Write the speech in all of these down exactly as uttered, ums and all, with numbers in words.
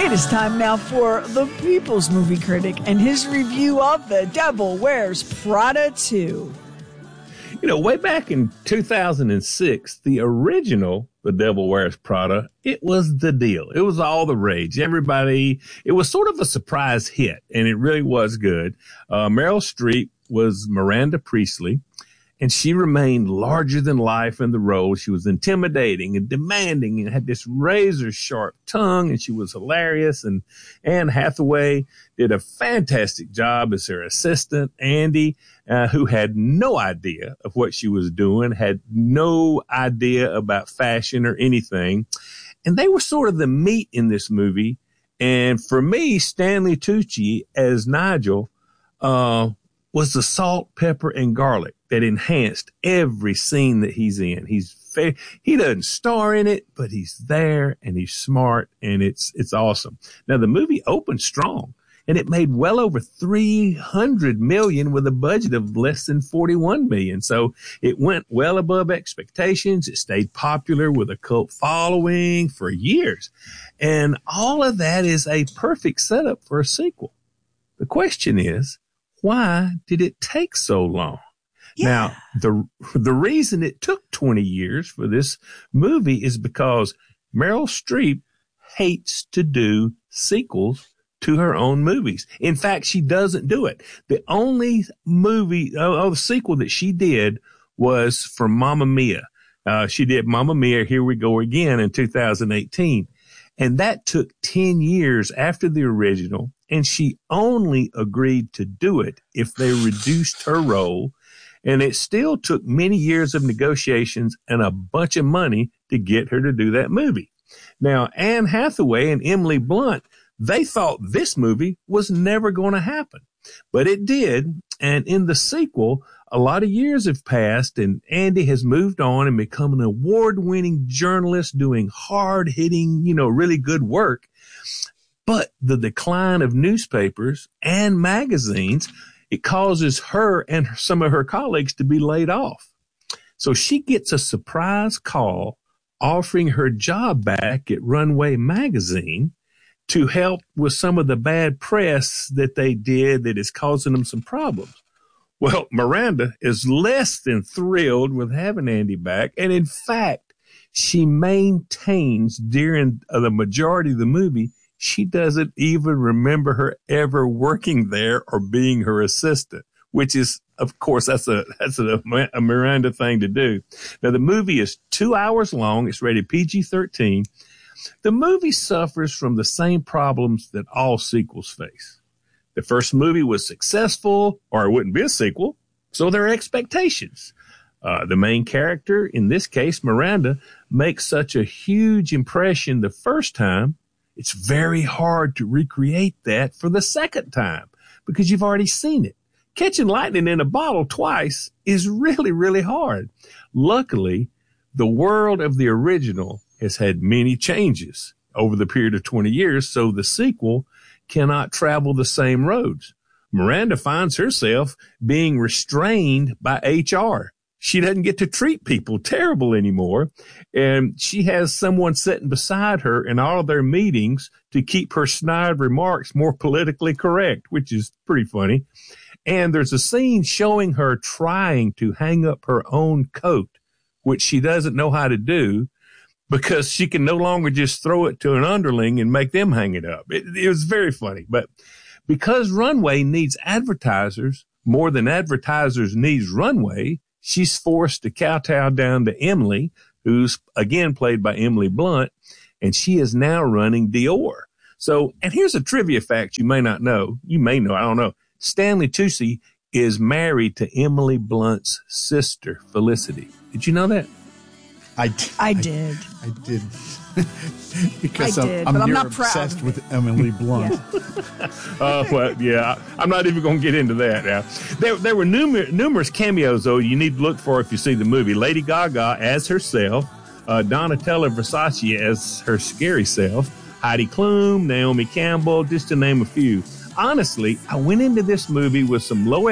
It is time now for the People's Movie Critic and his review of The Devil Wears Prada two. You know, way back in two thousand six, the original The Devil Wears Prada, it was the deal. It was all the rage. Everybody, it was sort of a surprise hit, and it really was good. Uh, Meryl Streep was Miranda Priestley, and she remained larger than life in the role. She was intimidating and demanding and had this razor sharp tongue, and she was hilarious. And Anne Hathaway did a fantastic job as her assistant, Andy, uh, who had no idea of what she was doing, had no idea about fashion or anything. And they were sort of the meat in this movie. And for me, Stanley Tucci as Nigel, uh, was the salt, pepper, and garlic that enhanced every scene that he's in. He's fa- he doesn't star in it, but he's there and he's smart, and it's it's awesome. Now the movie opened strong, and it made well over three hundred million with a budget of less than forty-one million. So it went well above expectations. It stayed popular with a cult following for years, and all of that is a perfect setup for a sequel. The question is, why did it take so long? Yeah. Now, the the reason it took twenty years for this movie is because Meryl Streep hates to do sequels to her own movies. In fact, she doesn't do it. The only movie, oh, oh the sequel that she did was for Mamma Mia. Uh, she did Mamma Mia, Here We Go Again in two thousand eighteen. And that took ten years after the original. And she only agreed to do it if they reduced her role. And it still took many years of negotiations and a bunch of money to get her to do that movie. Now, Anne Hathaway and Emily Blunt, they thought this movie was never going to happen. But it did. And in the sequel, a lot of years have passed, and Andy has moved on and become an award-winning journalist doing hard-hitting, you know, really good work. But the decline of newspapers and magazines, it causes her and some of her colleagues to be laid off. So she gets a surprise call offering her job back at Runway Magazine to help with some of the bad press that they did that is causing them some problems. Well, Miranda is less than thrilled with having Andy back. And in fact, she maintains during the majority of the movie, she doesn't even remember her ever working there or being her assistant, which is, of course, that's a that's a, a Miranda thing to do. Now, the movie is two hours long. It's rated P G thirteen. The movie suffers from the same problems that all sequels face. The first movie was successful, or it wouldn't be a sequel, so there are expectations. Uh, the main character, in this case, Miranda, makes such a huge impression the first time, it's very hard to recreate that for the second time because you've already seen it. Catching lightning in a bottle twice is really, really hard. Luckily, the world of the original has had many changes over the period of twenty years, so the sequel cannot travel the same roads. Miranda finds herself being restrained by H R. She doesn't get to treat people terrible anymore. And she has someone sitting beside her in all of their meetings to keep her snide remarks more politically correct, which is pretty funny. And there's a scene showing her trying to hang up her own coat, which she doesn't know how to do because she can no longer just throw it to an underling and make them hang it up. It, it was very funny. But because Runway needs advertisers more than advertisers needs Runway, she's forced to kowtow down to Emily, who's again played by Emily Blunt, and she is now running Dior. So, and here's a trivia fact you may not know. You may know, I don't know. Stanley Tucci is married to Emily Blunt's sister, Felicity. Did you know that? I did. I did. I, I did. because I I'm, did, I'm, but I'm near not obsessed proud. with Emily Blunt. Uh, well, yeah, I'm not even going to get into that now. There, there were numer- numerous cameos, though, you need to look for if you see the movie. Lady Gaga as herself, uh, Donatella Versace as her scary self, Heidi Klum, Naomi Campbell, just to name a few. Honestly, I went into this movie with some low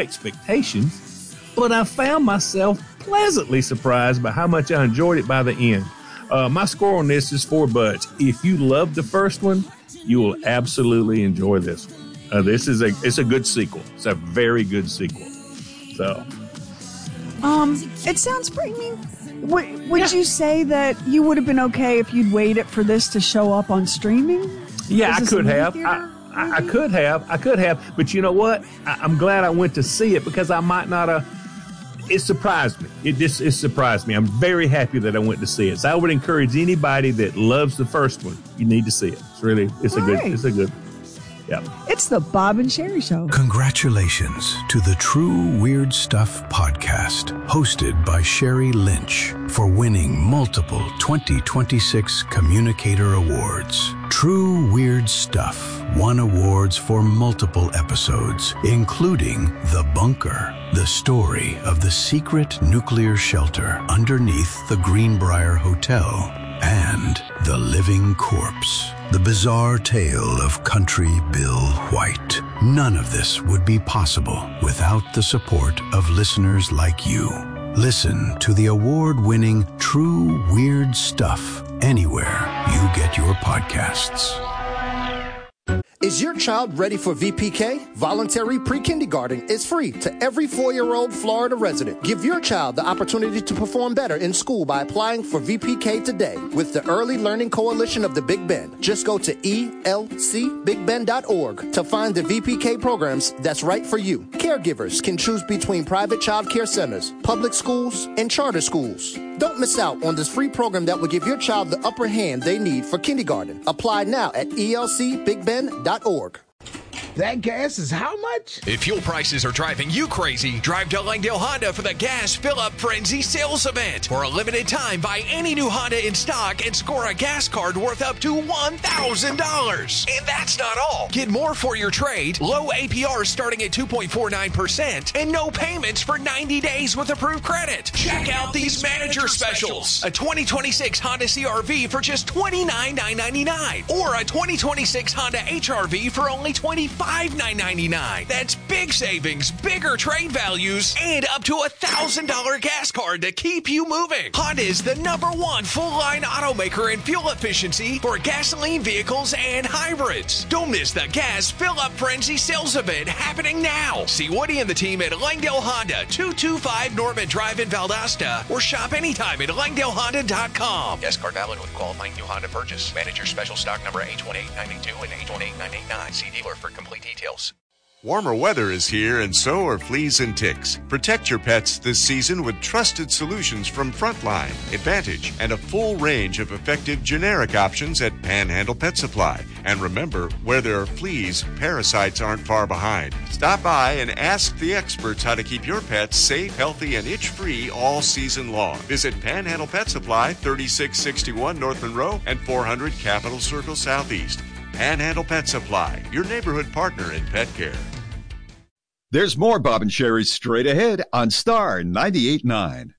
expectations, but I found myself pleasantly surprised by how much I enjoyed it by the end. Uh, my score on this is four buds. If you love the first one, you will absolutely enjoy this one. Uh, this is a it's a good sequel. It's a very good sequel. So, um, it sounds pretty. I mean, would, would Yeah. you say that you would have been okay if you'd waited for this to show up on streaming? yeah, Is I this a could movie have. theater I, I, I movie? could have. I could have. But you know what? I, I'm glad I went to see it because I might not have. It surprised me. It just it surprised me. I'm very happy that I went to see it. So I would encourage anybody that loves the first one. You need to see it. It's really it's a Right. good. It's a good. Yeah. It's the Bob and Sherry Show. Congratulations to the True Weird Stuff podcast, hosted by Sherry Lynch, for winning multiple twenty twenty-six Communicator Awards. True Weird Stuff won awards for multiple episodes, including The Bunker, the story of the secret nuclear shelter underneath the Greenbrier Hotel, and The Living Corpse, the bizarre tale of Country Bill White. None of this would be possible without the support of listeners like you. Listen to the award-winning True Weird Stuff anywhere you get your podcasts. Is your child ready for V P K? Voluntary pre-kindergarten is free to every four-year-old Florida resident. Give your child the opportunity to perform better in school by applying for V P K today with the Early Learning Coalition of the Big Bend. Just go to E L C big bend dot org to find the V P K programs that's right for you. Caregivers can choose between private child care centers, public schools, and charter schools. Don't miss out on this free program that will give your child the upper hand they need for kindergarten. Apply now at E L C big bend dot org. That gas is how much? If fuel prices are driving you crazy, drive to Langdale Honda for the Gas Fill-Up Frenzy sales event. For a limited time, buy any new Honda in stock and score a gas card worth up to one thousand dollars. And that's not all. Get more for your trade, low A P R starting at two point four nine percent, and no payments for ninety days with approved credit. Check out these manager specials. A twenty twenty-six Honda C R V for just twenty-nine thousand nine hundred ninety-nine dollars, or a twenty twenty-six Honda H R V for only twenty-five thousand nine hundred ninety-nine dollars. That's big savings, bigger trade values, and up to a one thousand dollars gas card to keep you moving. Honda is the number one full-line automaker in fuel efficiency for gasoline vehicles and hybrids. Don't miss the Gas Fill-Up Frenzy sales event happening now. See Woody and the team at Langdale Honda, two twenty-five Norman Drive in Valdosta, or shop anytime at langdale honda dot com. Gas card valid with qualifying new Honda purchase. Manager special stock number H one eight nine eight two and H one eight nine eight nine. See dealer for complete details. Warmer weather is here, and so are fleas and ticks. Protect your pets this season with trusted solutions from Frontline, Advantage, and a full range of effective generic options at Panhandle Pet Supply. And remember, where there are fleas, parasites aren't far behind. Stop by and ask the experts how to keep your pets safe, healthy, and itch-free all season long. Visit Panhandle Pet Supply, thirty-six sixty-one North Monroe and four hundred Capitol Circle Southeast. Panhandle Pet Supply, your neighborhood partner in pet care. There's more Bob and Sherry straight ahead on Star ninety-eight point nine.